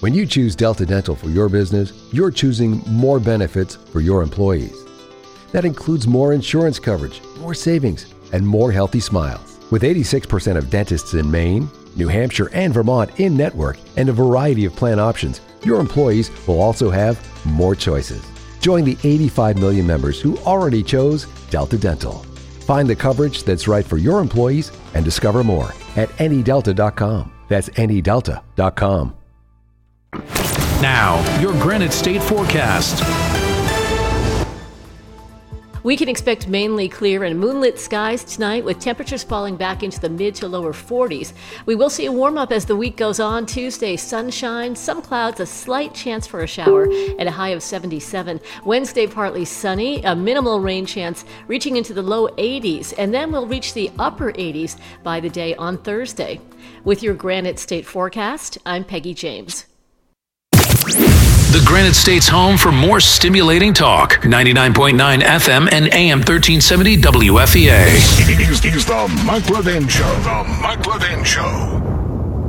When you choose Delta Dental for your business, you're choosing more benefits for your employees. That includes more insurance coverage, more savings, and more healthy smiles. With 86% of dentists in Maine, New Hampshire, and Vermont in network and a variety of plan options, your employees will also have more choices. Join the 85 million members who already chose Delta Dental. Find the coverage that's right for your employees and discover more at anydelta.com. That's anydelta.com. Now, your Granite State forecast. We can expect mainly clear and moonlit skies tonight with temperatures falling back into the mid to lower 40s. We will see a warm up as the week goes on. Tuesday, sunshine, some clouds, a slight chance for a shower at a high of 77. Wednesday, partly sunny, a minimal rain chance reaching into the low 80s, and then we'll reach the upper 80s by the day on Thursday. With your Granite State forecast, I'm Peggy James. The Granite State's home for more stimulating talk. 99.9 FM and AM 1370 WFEA. Here's the Mike Levin Show. The Mike Levin Show.